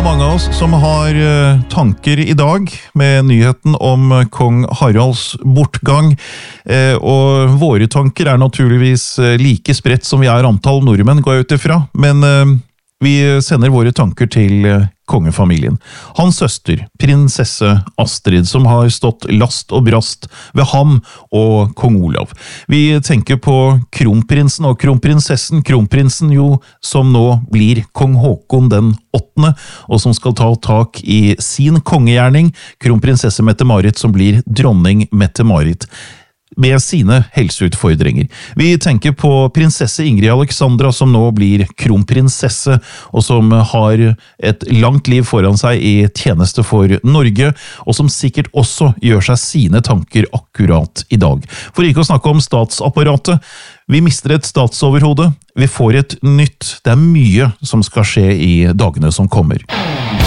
mange av oss som har tanker I dag med nyheten om kong Haralds bortgang, og våre tanker naturligvis like spredt som vi antall nordmenn, går jeg ut ifra, men vi sender våre tanker til kongefamilien. Hans søster, prinsesse Astrid, som har stått last og brast ved ham og kong Olav. Vi tenker på kronprinsen og kronprinsessen, kronprinsen jo som nå blir kong Håkon den 8., og som skal ta tak I sin kongegjerning, kronprinsesse Mette-Marit som blir dronning Mette-Marit med sine helseutfordringer. Vi tenker på prinsesse Ingrid Alexandra som nå blir kronprinsesse og som har et langt liv foran seg I tjeneste for Norge og som sikkert også gjør seg sine tanker akkurat I dag. For ikke å snakke om statsapparatet. Vi mister et statsoverhode. Vi får et nytt. Det mye som skal skje I dagene som kommer.